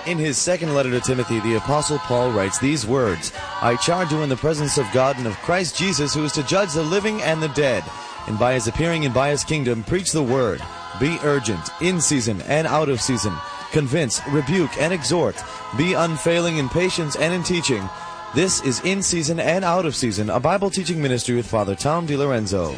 In his second letter to Timothy, the Apostle Paul writes these words, I charge you in the presence of God and of Christ Jesus, who is to judge the living and the dead, and by his appearing and by his kingdom, preach the word. Be urgent, in season and out of season. Convince, rebuke, and exhort. Be unfailing in patience and in teaching. This is In Season and Out of Season, a Bible teaching ministry with Father Tom DiLorenzo.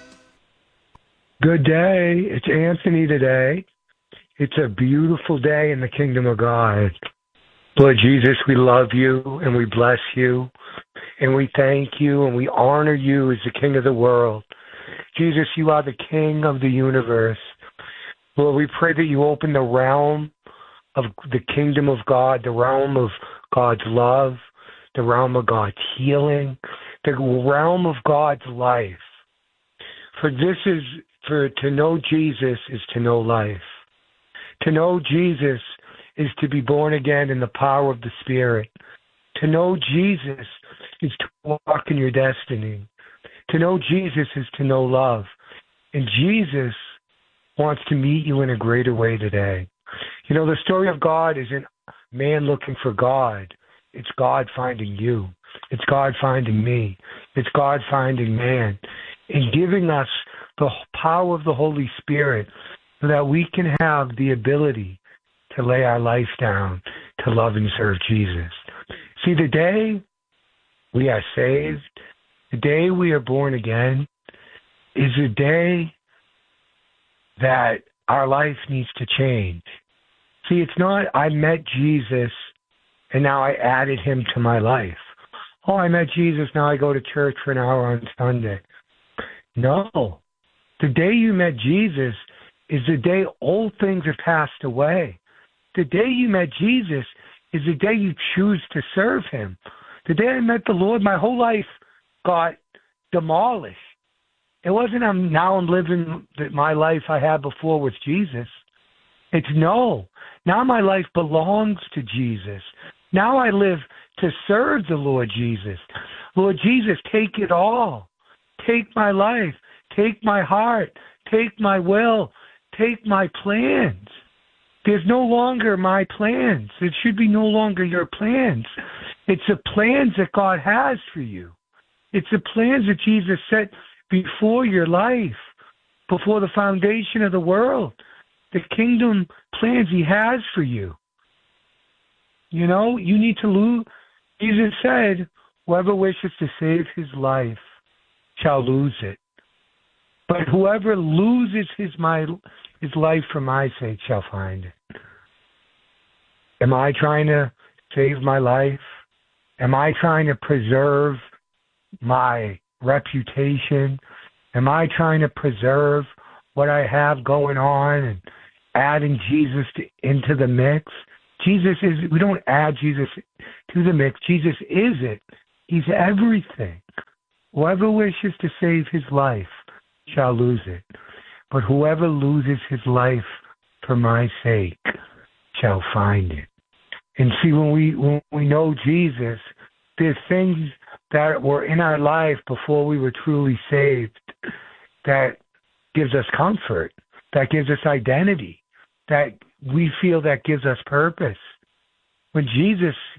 Good day. It's Anthony today. It's a beautiful day in the kingdom of God. Lord Jesus, we love you and we bless you and we thank you and we honor you as the King of the world. Jesus, you are the King of the universe. Lord, we pray that you open the realm of the kingdom of God, the realm of God's love, the realm of God's healing, the realm of God's life. For to know Jesus is to know life. To know Jesus is to be born again in the power of the Spirit. To know Jesus is to walk in your destiny. To know Jesus is to know love. And Jesus wants to meet you in a greater way today. You know, the story of God isn't man looking for God. It's God finding you. It's God finding me. It's God finding man and giving us the power of the Holy Spirit so that we can have the ability to lay our life down to love and serve Jesus. See, the day we are saved, the day we are born again, is a day that our life needs to change. See, it's not I met Jesus and now I added him to my life. Oh, I met Jesus, now I go to church for an hour on Sunday. No. The day you met Jesus is the day old things have passed away. The day you met Jesus is the day you choose to serve him. The day I met the Lord, my whole life got demolished. It wasn't now I'm living my life I had before with Jesus. It's no. Now my life belongs to Jesus. Now I live to serve the Lord Jesus. Lord Jesus, take it all. Take my life. Take my heart. Take my will. Take my plans. There's no longer my plans. It should be no longer your plans. It's the plans that God has for you. It's the plans that Jesus set before your life, before the foundation of the world. The kingdom plans he has for you. You know, you need to lose. Jesus said, whoever wishes to save his life shall lose it. But whoever loses his life for my sake shall find it. Am I trying to save my life? Am I trying to preserve my reputation? Am I trying to preserve what I have going on and adding Jesus into the mix? We don't add Jesus to the mix. Jesus is it. He's everything. Whoever wishes to save his life shall lose it. But whoever loses his life for my sake shall find it. And see, when we know Jesus, there's things that were in our life before we were truly saved that gives us comfort, that gives us identity, that we feel that gives us purpose. When Jesus